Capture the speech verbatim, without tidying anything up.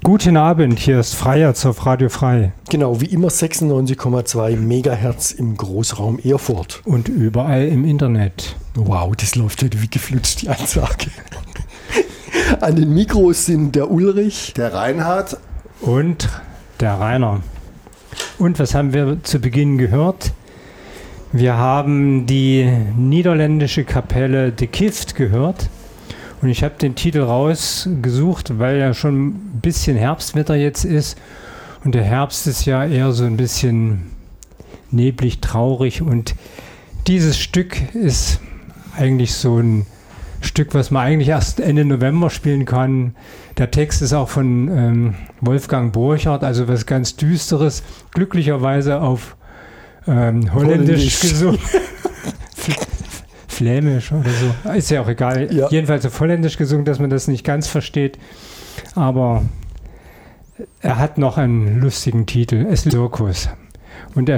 Guten Abend, hier ist Freiherz auf Radio Frei. Genau, wie immer sechsundneunzig Komma zwei Megahertz im Großraum Erfurt. Und überall im Internet. Wow, das läuft heute wie geflutscht, die Ansage. An den Mikros sind der Ulrich, der Reinhard und der Rainer. Und was haben wir zu Beginn gehört? Wir haben die niederländische Kapelle De Kift gehört. Und ich habe den Titel rausgesucht, weil ja schon ein bisschen Herbstwetter jetzt ist. Und der Herbst ist ja eher so ein bisschen neblig, traurig. Und dieses Stück ist eigentlich so ein Stück, was man eigentlich erst Ende November spielen kann. Der Text ist auch von ähm, Wolfgang Borchardt, also was ganz Düsteres. Glücklicherweise auf ähm, Holländisch, Holländisch gesungen. Flämisch oder so. Ist ja auch egal. Ja. Jedenfalls auf Holländisch gesungen, dass man das nicht ganz versteht. Aber er hat noch einen lustigen Titel. Es ist Zirkus. Und er